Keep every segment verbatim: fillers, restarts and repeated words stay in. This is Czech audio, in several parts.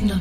jedna.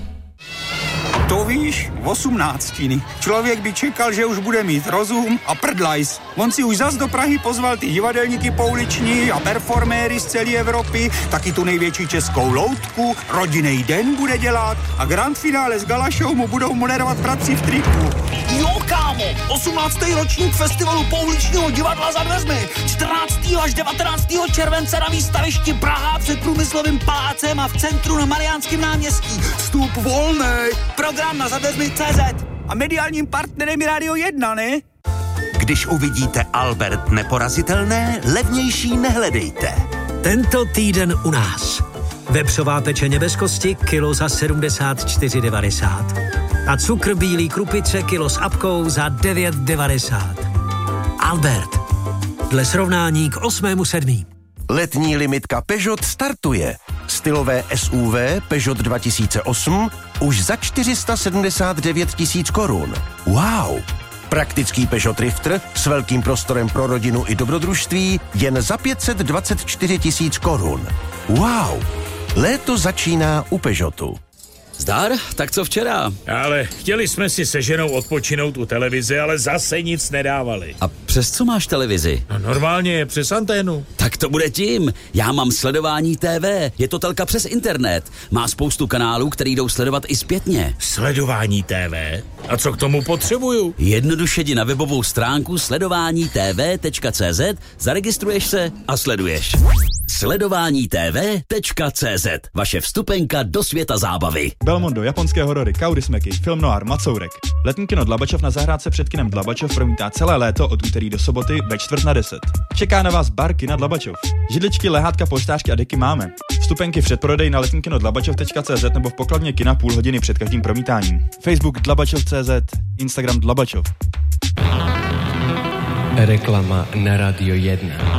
To víš, osmnáctiny. Člověk by čekal, že už bude mít rozum a prdlajs. On si už zas do Prahy pozval ty divadelníky pouliční a performéry z celé Evropy, taky tu největší českou loutku, rodinný den bude dělat a grand finále s Galašou mu budou moderovat prací v triku. Jo, kámo, osmnáctý ročník festivalu pouličního divadla za dveřmi. čtrnáctého až devatenáctého července na výstavišti Praha před Průmyslovým palácem a v centru na Mariánském náměstí. Vstup volný. Program na zadveřmi tečka cé zet. A mediálním partnerem je Radio jedna, ne? Když uvidíte Albert Neporazitelné, levnější nehledejte. Tento týden u nás. Vepřová pečeně bez kosti, kilo za sedmdesát čtyři devadesát. A cukr bílý krupice, kilo s apkou za devět devadesát. Albert. Dle srovnání k osmému sedmý. Letní limitka Peugeot startuje. Stylové S U V Peugeot dva tisíce osm už za čtyři sta sedmdesát devět tisíc korun. Wow! Praktický Peugeot Drifter s velkým prostorem pro rodinu i dobrodružství jen za pět set dvacet čtyři tisíc korun. Wow! Léto začíná u Peugeotu. Zdar, tak co včera? Ale chtěli jsme si se ženou odpočinout u televize, ale zase nic nedávali. A přes co máš televizi? No normálně, přes anténu. Tak to bude tím. Já mám Sledování T V. Je to telka přes internet. Má spoustu kanálů, který jdou sledovat i zpětně. Sledování T V? A co k tomu potřebuju? Jednoduše jdi na webovou stránku sledování té vé tečka cé zet, zaregistruješ se a sleduješ. sledování té vé tečka cé zet. Vaše vstupenka do světa zábavy. Belmondo, japonské horory, Kaurismäki, film noir, Macourek. Letní kino Dlabačov na zahrádce před kinem Dlabačov promítá celé léto od úterý do soboty ve čtvrt na deset. Čeká na vás bar kina Dlabačov. Židličky, lehátka, polštářky a deky máme. Vstupenky v předprodej na letní kino dlabačov tečka cé zet nebo v pokladně kina půl hodiny před každým promítáním. Facebook Dlabačov tečka cé zet, Instagram Dlabačov. Reklama na Radio jedna.